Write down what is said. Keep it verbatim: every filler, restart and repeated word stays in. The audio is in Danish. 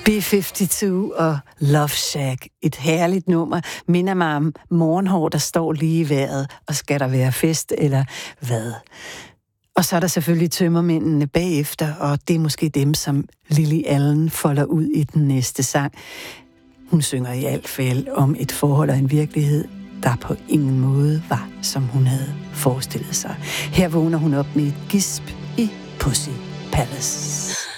B femoghalvtreds og Love Shack. Et herligt nummer. Minder mig om morgenhår, der står lige i vejret. Og skal der være fest, eller hvad? Og så er der selvfølgelig tømmermændene bagefter, og det er måske dem, som Lily Allen folder ud i den næste sang. Hun synger i alt fald om et forhold og en virkelighed, der på ingen måde var, som hun havde forestillet sig. Her vågner hun op med et gisp i Pussy Palace.